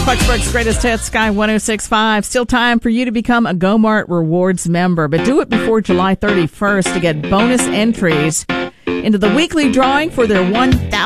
Foxbrook's Greatest Hits, Sky 106.5. Still time for you to become a GoMart Rewards member, but do it before July 31st to get bonus entries into the weekly drawing for their $1,000